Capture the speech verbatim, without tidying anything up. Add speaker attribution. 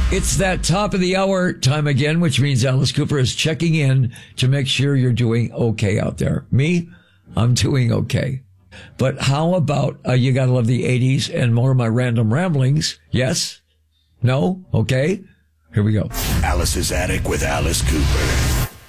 Speaker 1: It's that top of the hour time again, which means Alice Cooper is checking in to make sure you're doing okay out there. Me, I'm doing okay. But how about, uh, you gotta love the eighties and more of my random ramblings? Yes? No? Okay? Here we go.
Speaker 2: Alice's Attic with Alice Cooper.